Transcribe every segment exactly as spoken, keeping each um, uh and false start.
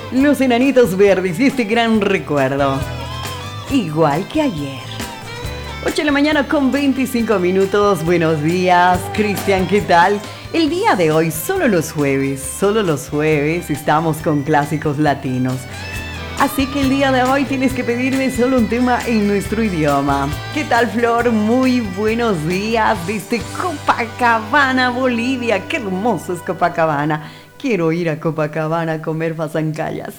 Los Enanitos Verdes y este gran recuerdo. Igual que ayer. ocho de la mañana con veinticinco minutos. Buenos días, Cristian, ¿qué tal? El día de hoy, solo los jueves, solo los jueves estamos con clásicos latinos. Así que el día de hoy tienes que pedirme solo un tema en nuestro idioma. ¿Qué tal, Flor? Muy buenos días desde Copacabana, Bolivia. Qué hermoso es Copacabana. Quiero ir a Copacabana a comer fasancallas.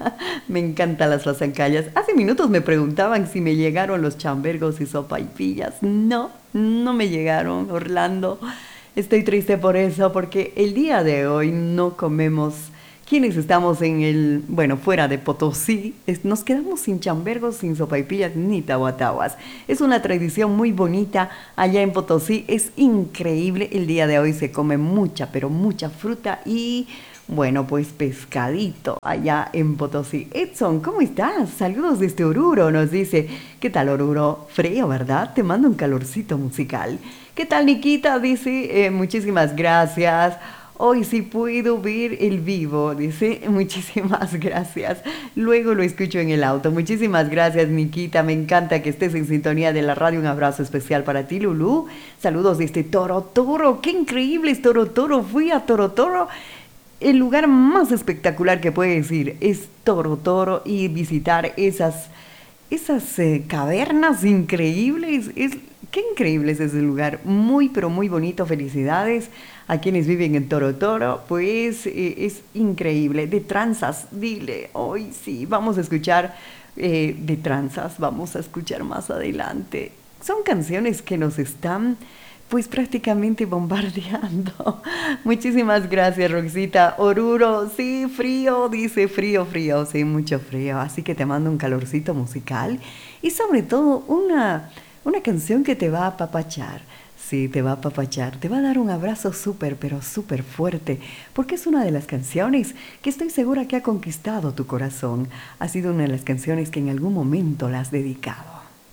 Me encantan las fasancallas. Hace minutos me preguntaban si me llegaron los chambergos y sopaipillas. No, no me llegaron, Orlando. Estoy triste por eso, porque el día de hoy no comemos. Quienes estamos en el, bueno, fuera de Potosí, es, nos quedamos sin chambergos, sin sopaipillas ni tahuatahuas. Es una tradición muy bonita allá en Potosí, es increíble. El día de hoy se come mucha, pero mucha fruta y, bueno, pues pescadito allá en Potosí. Edson, ¿cómo estás? Saludos desde Oruro, nos dice. ¿Qué tal, Oruro? Frío, ¿verdad? Te mando un calorcito musical. ¿Qué tal, Nikita? Dice, eh, muchísimas gracias. Hoy sí puedo ver el vivo, dice, muchísimas gracias. Luego lo escucho en el auto. Muchísimas gracias, Nikita. Me encanta que estés en sintonía de la radio. Un abrazo especial para ti, Lulú. Saludos desde Toro Toro. ¡Qué increíble es Toro Toro! Fui a Toro Toro. El lugar más espectacular que puedes ir es Toro Toro y visitar esas, esas eh, cavernas increíbles. Es, qué increíble es ese lugar. Muy, pero muy bonito. Felicidades a quienes viven en Toro Toro, pues eh, es increíble. De tranzas, dile, hoy sí, vamos a escuchar eh, de tranzas, vamos a escuchar más adelante. Son canciones que nos están, pues prácticamente bombardeando. Muchísimas gracias, Roxita. Oruro, sí, frío, dice frío, frío, sí, mucho frío. Así que te mando un calorcito musical y sobre todo una, una canción que te va a apapachar. Sí, te va a apapachar, te va a dar un abrazo súper, pero súper fuerte, porque es una de las canciones que estoy segura que ha conquistado tu corazón. Ha sido una de las canciones que en algún momento la has dedicado.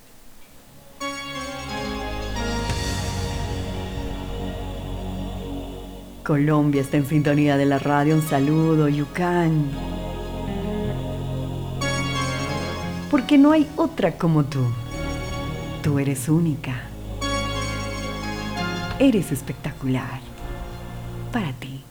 Colombia está en sintonía de la radio. Un saludo, Yucán. Porque no hay otra como tú. Tú eres única. Eres espectacular. Para ti.